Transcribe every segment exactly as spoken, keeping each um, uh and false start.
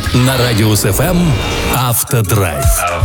На Радиус эф эм Автодрайв.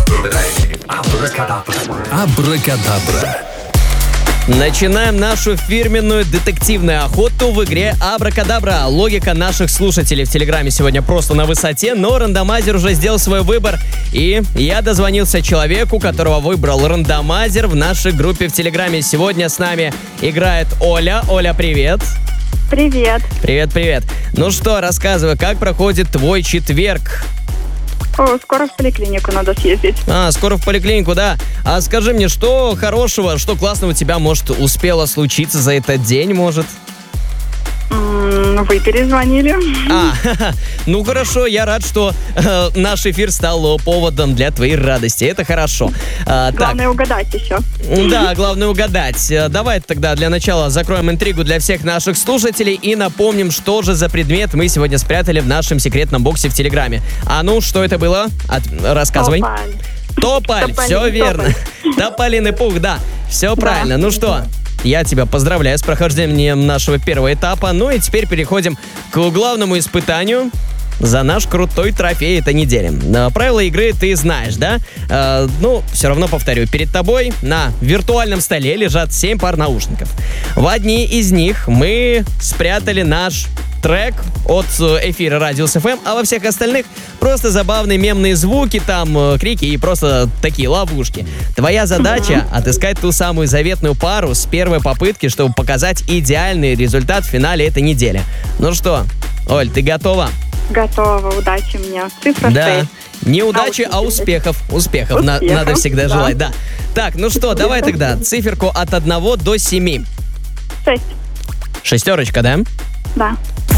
Абракадабра. Начинаем нашу фирменную детективную охоту в игре Абракадабра. Логика наших слушателей в Телеграме сегодня просто на высоте, но рандомайзер уже сделал свой выбор. И я дозвонился человеку, которого выбрал рандомайзер в нашей группе в Телеграме. Сегодня с нами играет Оля. Оля, привет. Привет. Привет-привет. Ну что, рассказывай, как проходит твой четверг? О, скоро в поликлинику надо съездить. А, скоро в поликлинику, да. А скажи мне, что хорошего, что классного у тебя, может, успело случиться за этот день, может? М-м, вы перезвонили. А, ну хорошо, я рад, что э, наш эфир стал поводом для твоей радости. Это хорошо. А, Главное так. угадать еще. Да, главное угадать. Давай тогда для начала закроем интригу для всех наших слушателей и напомним, что же за предмет мы сегодня спрятали в нашем секретном боксе в Телеграме. А ну, что это было? От... Рассказывай. Тополь. Тополь, Тополин, все верно. Тополиный пух, да. Все правильно. Ну что, я тебя поздравляю с прохождением нашего первого этапа. Ну и теперь переходим к главному испытанию за наш крутой трофей этой недели. Правила игры ты знаешь, да? Э, ну, все равно повторю. Перед тобой на виртуальном столе лежат семь пар наушников. В одни из них мы спрятали наш трек от эфира Радиус эф эм, а во всех остальных просто забавные мемные звуки, там крики и просто такие ловушки. Твоя задача — отыскать ту самую заветную пару с первой попытки, чтобы показать идеальный результат в финале этой недели. Ну что, Оль, ты готова? Готова, удачи мне. Цифра Да. шесть. Не удачи, а успехов. Успехов, На- Успехов, надо всегда да. желать, да. Так, ну что, давай тогда циферку от одного до семи. Шесть. Шестерочка, да? Да.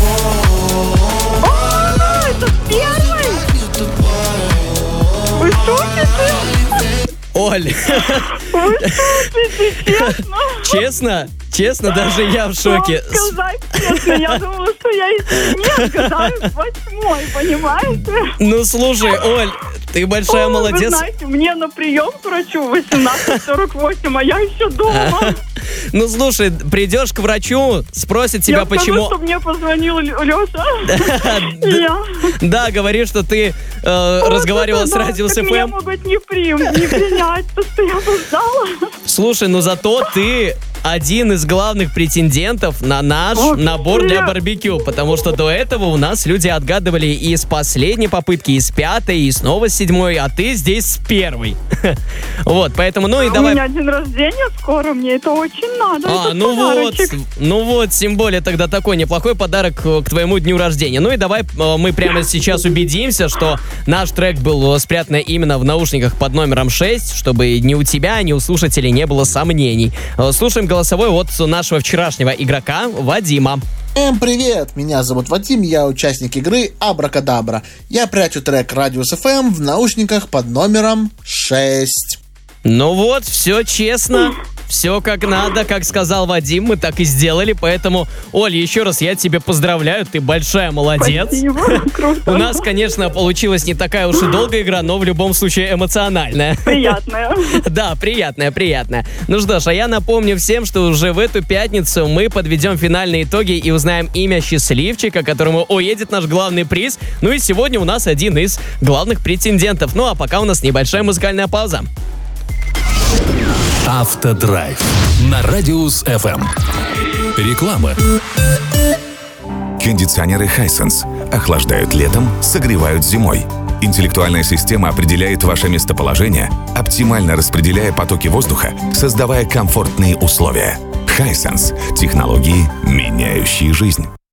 О, это первый! Вы шутите? Оль, Вы шутите, честно? честно? Честно, даже я в шоке. Вам сказать честно, я думала, что я не отгадаю восьмой, понимаете? Ну слушай, Оль, ты большая О, молодец. Вы знаете, мне на прием к врачу восемнадцать сорок восемь, а я еще дома. Ну слушай, придешь к врачу, спросит тебя, я почему... скажу, что мне позвонил Леша. Я. Да, говори, что ты э, разговаривала с Да, Радиус так эф меня эм. могут не прим- не принять, то, что я опоздала. Слушай, ну зато ты один из главных претендентов на наш О, набор для я- барбекю, потому что до этого у нас люди отгадывали и с последней попытки, и с пятой, и снова с седьмой, а ты здесь с первой. Вот, поэтому, ну и У давай... меня день рождения скоро, мне это очень надо. А, это ну вот, подарочек. ну вот, тем более тогда такой неплохой подарок э, к твоему дню рождения. Ну и давай э, мы прямо сейчас убедимся, что наш трек был э, спрятан именно в наушниках под номером шесть, чтобы ни у тебя, ни у слушателей не было сомнений. Э, Слушаем голосовой от нашего вчерашнего игрока Вадима. Всем привет! Меня зовут Вадим, я участник игры Абракадабра. Я прячу трек Радиус эф эм в наушниках под номером шесть. Ну вот, все честно. Все как надо, как сказал Вадим, мы так и сделали, поэтому, Оля, еще раз я тебя поздравляю, ты большая молодец. Спасибо, круто. У нас, конечно, получилась не такая уж и долгая игра, но в любом случае эмоциональная. Приятная. Да, приятная, приятная. Ну что ж, а я напомню всем, что уже в эту пятницу мы подведем финальные итоги и узнаем имя счастливчика, которому уедет наш главный приз. Ну и сегодня у нас один из главных претендентов. Ну а пока у нас небольшая музыкальная пауза. Автодрайв на Радиус эф эм. Реклама. Кондиционеры Hisense охлаждают летом, согревают зимой. Интеллектуальная система определяет ваше местоположение, оптимально распределяя потоки воздуха, создавая комфортные условия. Hisense – технологии, меняющие жизнь.